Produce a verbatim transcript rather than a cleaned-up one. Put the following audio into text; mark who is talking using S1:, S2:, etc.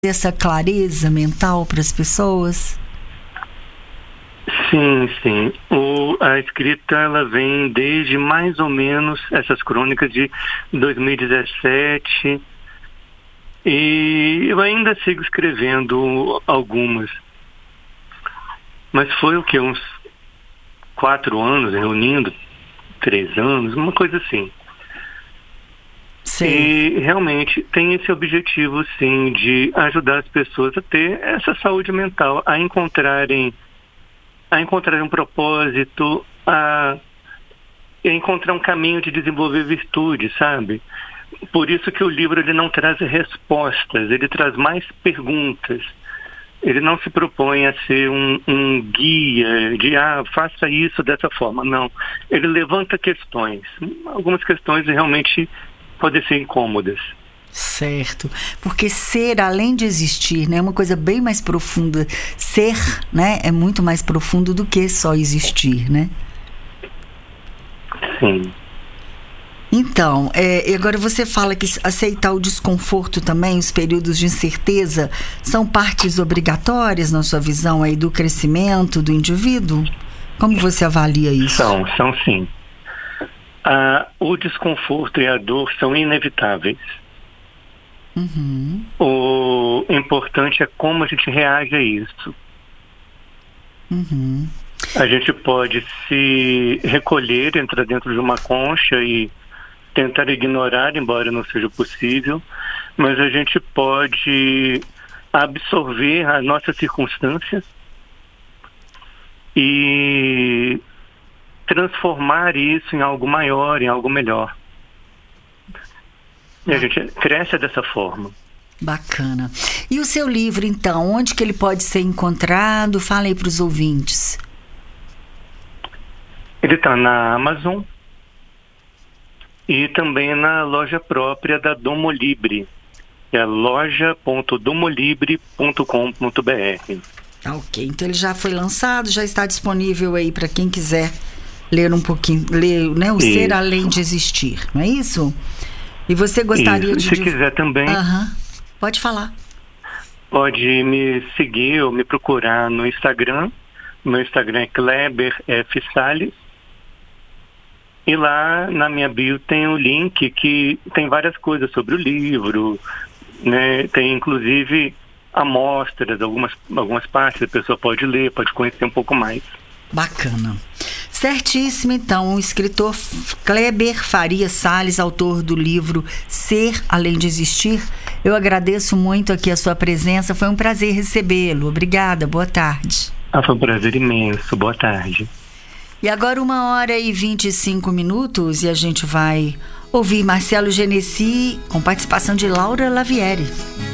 S1: essa clareza mental para as pessoas?
S2: Sim, sim. O, a escrita, ela vem desde mais ou menos essas crônicas de dois mil e dezessete, e eu ainda sigo escrevendo algumas. Mas foi o que? Uns quatro anos, reunindo, três anos, uma coisa assim.
S1: Sim.
S2: E realmente tem esse objetivo, sim, de ajudar as pessoas a ter essa saúde mental, a encontrarem, a encontrar um propósito, a, a encontrar um caminho de desenvolver virtude, sabe? Por isso que o livro ele não traz respostas, ele traz mais perguntas. Ele não se propõe a ser um, um guia de, ah, faça isso dessa forma. Não. Ele levanta questões. Algumas questões realmente podem ser incômodas.
S1: Certo. Porque ser, além de existir, né, é uma coisa bem mais profunda. Ser, né, é muito mais profundo do que só existir, né?
S2: Sim.
S1: Então, é, e agora você fala que aceitar o desconforto também, os períodos de incerteza, são partes obrigatórias na sua visão aí do crescimento do indivíduo? Como você avalia isso?
S2: São, são sim. Ah, o desconforto e a dor são inevitáveis.
S1: Uhum.
S2: O importante é como a gente reage a isso.
S1: Uhum.
S2: A gente pode se recolher, entrar dentro de uma concha e tentar ignorar, embora não seja possível, mas a gente pode absorver as nossas circunstâncias e transformar isso em algo maior, em algo melhor. E a gente cresce dessa forma.
S1: Bacana. E o seu livro, então, onde que ele pode ser encontrado? Fala aí para os ouvintes.
S2: Ele está na Amazon e também na loja própria da Domolibre, que é loja ponto domolibre ponto com ponto b r.
S1: Ok, então ele já foi lançado, já está disponível aí para quem quiser ler um pouquinho, ler, né, o
S2: Isso.
S1: Ser Além de Existir, não é isso? E você gostaria
S2: Isso.
S1: de...
S2: Se quiser também,
S1: Uhum. Pode falar.
S2: pode me seguir ou me procurar no Instagram. Meu Instagram é Kleber F. Salles. E lá na minha bio tem um link que tem várias coisas sobre o livro, né? Tem inclusive amostras, algumas, algumas partes a pessoa pode ler, pode conhecer um pouco mais.
S1: Bacana. Certíssimo, então, o escritor Kleber Faria Salles, autor do livro Ser Além de Existir. Eu agradeço muito aqui a sua presença, foi um prazer recebê-lo. Obrigada, boa tarde.
S2: Ah, foi um prazer imenso, boa tarde.
S1: E agora uma hora e vinte e cinco minutos e a gente vai ouvir Marcelo Genesi com participação de Laura Lavieri.